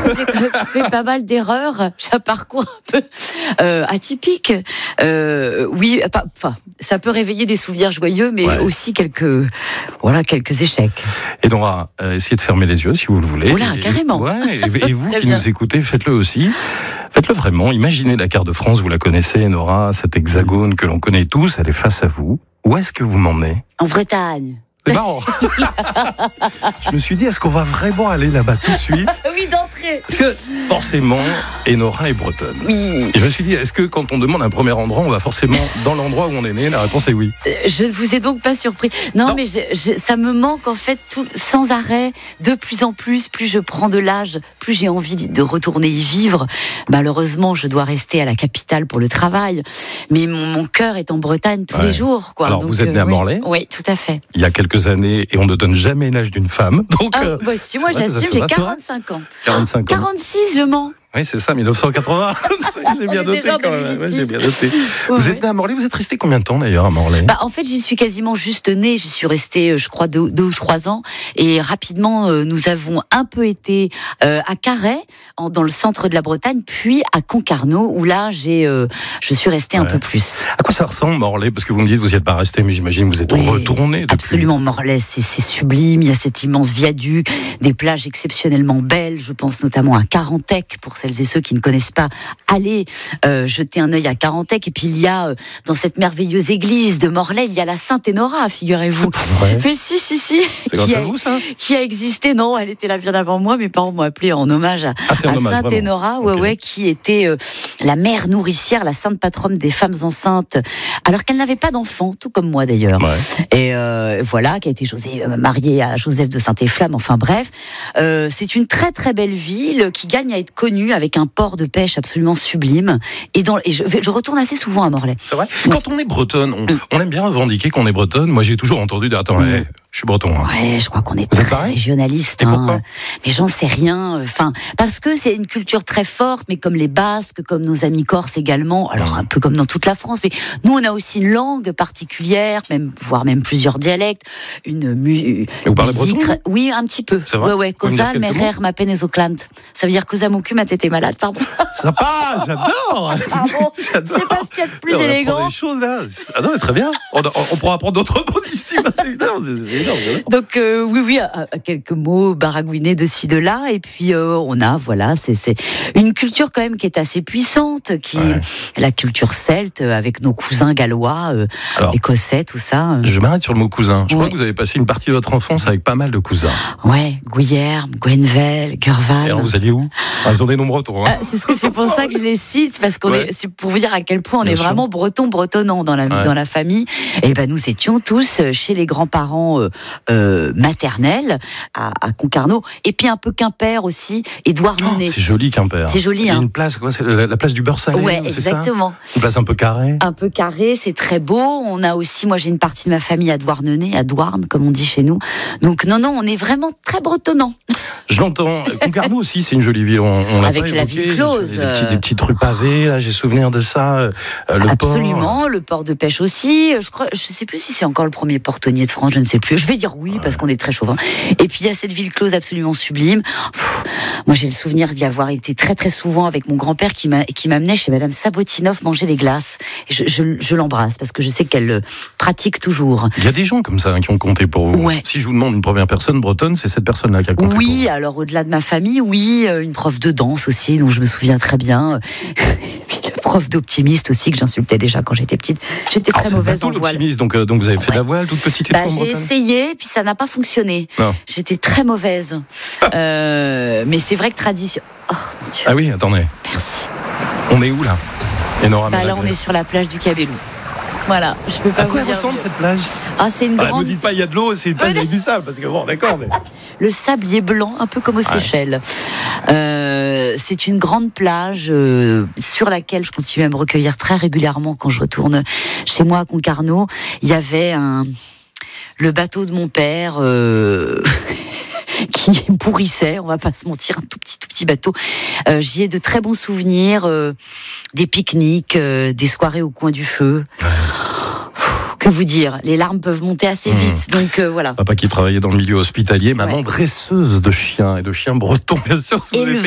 j'ai fait pas mal d'erreurs. J'ai un parcours un peu atypique. Oui, enfin, ça peut réveiller des souvenirs joyeux, mais aussi quelques échecs. Et Nora, essayez de fermer les yeux si vous le voulez. Oula, carrément. Et vous qui nous écoutez, faites-le aussi. Faites-le vraiment. Imaginez la carte de France, vous la connaissez, Nora, cet hexagone que l'on connaît tous, elle est face à vous. Où est-ce que vous m'emmenez ? En Bretagne. C'est marrant. Je me suis dit, est-ce qu'on va vraiment aller là-bas tout de suite ? Oui, d'entrée. Parce que forcément, Enora est bretonne. Oui. Et je me suis dit, est-ce que quand on demande un premier endroit, on va forcément dans l'endroit où on est né ? La réponse est oui. Je ne vous ai donc pas surpris. Non. Mais ça me manque en fait sans arrêt, de plus en plus. Plus je prends de l'âge, plus j'ai envie de retourner y vivre. Malheureusement, je dois rester à la capitale pour le travail. Mais mon cœur est en Bretagne tous les jours. Quoi. Alors, donc, vous êtes né à Morlaix ? Oui, tout à fait. Il y a quelques années, et on ne donne jamais l'âge d'une femme. Donc, si, moi j'assume, j'ai 45 ans. 45 ans. 46, je mens. Oui, c'est ça, 1980. J'ai bien noté quand même. Ouais, j'ai bien noté. Vous êtes né à Morlaix, vous êtes resté combien de temps d'ailleurs à Morlaix ? En fait, j'y suis quasiment juste née. J'y suis restée, je crois, 2 ou 3 ans. Et rapidement, nous avons un peu été à Carhaix, dans le centre de la Bretagne, puis à Concarneau, où là, je suis restée un peu plus. À quoi ça ressemble, Morlaix ? Parce que vous me dites, vous n'y êtes pas resté, mais j'imagine que vous êtes retourné depuis. Absolument, Morlaix, c'est sublime. Il y a cet immense viaduc, des plages exceptionnellement belles. Je pense notamment à Carantec, pour celles et ceux qui ne connaissent pas, allez jeter un œil à Carantec. Et puis il y a, dans cette merveilleuse église de Morlaix, il y a la Sainte Enora, figurez-vous. Mais si. C'est grâce à vous, ça ? Qui a existé, non, elle était là bien avant moi. Mes parents m'ont appelé en hommage à Sainte Enora, qui était la mère nourricière, la sainte patronne des femmes enceintes, alors qu'elle n'avait pas d'enfant, tout comme moi d'ailleurs. Et voilà, qui a été mariée à Joseph de Saint-Efflamme, enfin bref. C'est une très très belle ville qui gagne à être connue avec un port de pêche absolument sublime. Et je retourne assez souvent à Morlaix. C'est vrai ? Quand on est bretonne, on aime bien revendiquer qu'on est bretonne. Moi, j'ai toujours entendu dire, attends, je suis breton. Hein. Ouais, je crois qu'on est très régionaliste. Et pourquoi ? Mais j'en sais rien. Enfin, parce que c'est une culture très forte, mais comme les Basques, comme nos amis corses également. Alors un peu comme dans toute la France. Mais nous, on a aussi une langue particulière, voire même plusieurs dialectes. Vous parlez breton ? Oui, un petit peu. C'est vrai ? Ouais. Causal, Merer, Mapen et Zoclant. Ça veut dire Causamocu, ma tête est malade, pardon. Sympa, j'adore. Pardon. C'est pas ce qu'il y a de plus élégant. On apprend des choses là. Ah non, mais très bien. On pourra apprendre d'autres mots d'ici. Donc oui, quelques mots baragouinés de ci de là, et puis on a c'est une culture quand même qui est assez puissante, la culture celte avec nos cousins gallois, écossais, tout ça. Je m'arrête sur le mot cousin. Je crois que vous avez passé une partie de votre enfance avec pas mal de cousins. Ouais, Guillerme, Gwenvel, Gurvan. Et alors vous alliez où ? Ils ont des noms bretons. Hein. C'est pour ça que je les cite, parce c'est pour vous dire à quel point on est vraiment bretonnant dans la famille. Et nous étions tous chez les grands-parents maternels à Concarneau, et puis un peu Quimper aussi, Édouard Monet. C'est joli Quimper. C'est joli. Il y a une place, c'est la place du beurre salé. Ouais, exactement. Ça, une place un peu carrée. Un peu carrée, c'est très beau. On a aussi, moi j'ai une partie de ma famille à Douarnenez, à Douarn, comme on dit chez nous. Donc non, on est vraiment très bretonnant. Je l'entends. Concarneau aussi, c'est une jolie ville. On l'a avec pas la ville close. Des petites rues pavées, là, j'ai souvenir de ça. Absolument, port. Le port de pêche aussi. Je sais plus si c'est encore le premier portonnier de France, je ne sais plus. Je vais dire oui, parce qu'on est très chauvin. Et puis il y a cette ville close absolument sublime. Moi j'ai le souvenir d'y avoir été très très souvent avec mon grand-père qui m'amenait chez Madame Sabotinov manger des glaces. Et je l'embrasse parce que je sais qu'elle pratique toujours. Il y a des gens comme ça qui ont compté pour vous. Ouais. Si je vous demande une première personne bretonne, c'est cette personne-là qui a compté pour vous. Oui, alors au-delà de ma famille, une prof de danse aussi, dont je me souviens très bien. Et puis le prof d'optimiste aussi, que j'insultais déjà quand j'étais petite. J'étais très mauvaise en voile. Donc vous avez fait de la voile toute petite en Bretagne ? J'ai essayé, puis ça n'a pas fonctionné. Non. J'étais très mauvaise. Mais c'est vrai que tradition... Oh mon Dieu. Ah oui, attendez. Merci. On est où là ? Enora Là, on est sur la plage du Cabellou. Voilà, je peux pas vous dire. À quoi ressemble cette plage ? C'est une grande... Ne me dites pas il y a de l'eau, c'est une plage avec du sable, parce que bon, d'accord, mais... Le sablier blanc, un peu comme aux Seychelles. C'est une grande plage sur laquelle je continue à me recueillir très régulièrement quand je retourne chez moi à Concarneau. Il y avait le bateau de mon père... qui pourrissait, on va pas se mentir, un tout petit bateau. J'y ai de très bons souvenirs, des pique-niques, des soirées au coin du feu. Que vous dire, les larmes peuvent monter assez vite, donc voilà. Papa qui travaillait dans le milieu hospitalier, maman dresseuse de chiens, et de chiens bretons, bien sûr.